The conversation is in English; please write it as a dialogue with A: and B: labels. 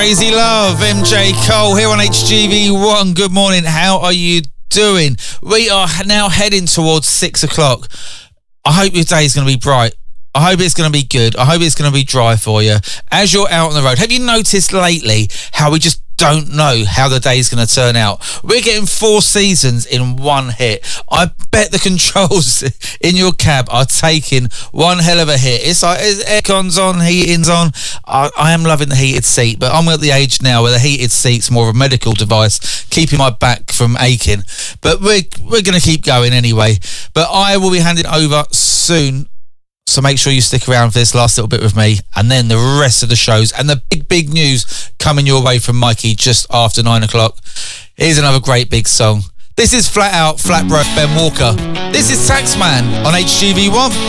A: Crazy Love, MJ Cole here on HGV1. Good morning, how are you doing? We are now heading towards 6 o'clock. I hope your day is going to be bright. I hope it's going to be good. I hope it's going to be dry for you. As you're out on the road, have you noticed lately how we just don't know how the day is going to turn out? We're getting 4 seasons in one hit. I bet the controls in your cab are taking one hell of a hit. It's like aircon's on, heating's on. I am loving the heated seat, but I'm at the age now where the heated seat's more of a medical device, keeping my back from aching. But we're going to keep going anyway. But I will be handing over soon. So make sure you stick around for this last little bit with me, and then the rest of the shows and the big news coming your way from Mikey just after 9 o'clock. Here's another great big song. This is Flat Out, Flatbreath, Ben Walker. This is Taxman on HGV1.